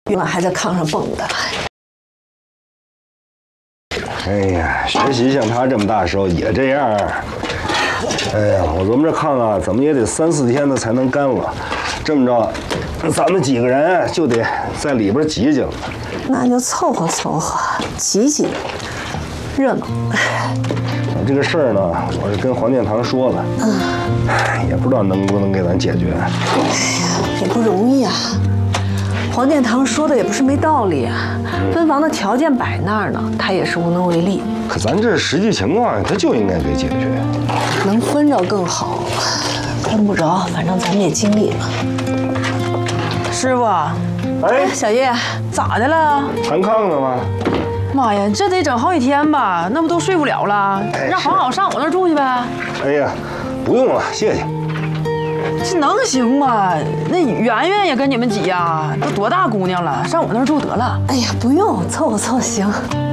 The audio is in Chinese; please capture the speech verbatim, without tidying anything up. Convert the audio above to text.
原来还在炕上蹦的。 哎呀，学习像他这么大时候也这样。哎呀，我琢磨这炕啊，怎么也得三四天的才能干了。这么着，咱们几个人就得在里边挤挤了。 那就凑合凑合，挤挤，热闹。 这个事儿呢，我是跟黄殿堂说了，嗯，也不知道能不能给咱解决。 哎呀，也不容易啊。黄殿堂说的也不是没道理啊，分房的条件摆那儿呢，他也是无能为力。 可咱这实际情况，他就应该给解决。 能分着更好，分不着，反正咱们也尽力了。 师傅， 哎， 小叶，咋的了？ 弹炕呢吗？ 妈呀，这得整好几天吧，那不都睡不了了？ 哎、 让好好上我那儿住去呗。 哎呀，不用了，谢谢。 这能行吗？那圆圆也跟你们挤呀，都多大姑娘了，上我那儿住得了。 哎呀，不用，凑合凑合行。